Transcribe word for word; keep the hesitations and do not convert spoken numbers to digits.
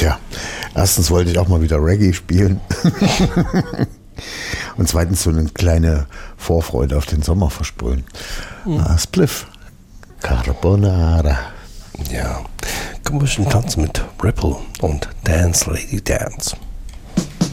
Tja, erstens wollte ich auch mal wieder Reggae spielen. Und zweitens so eine kleine Vorfreude auf den Sommer versprühen. Mhm. Ah, Spliff. Carbonara. Ja, komm, wir schon tanzen mit Ripple und Dance Lady Dance.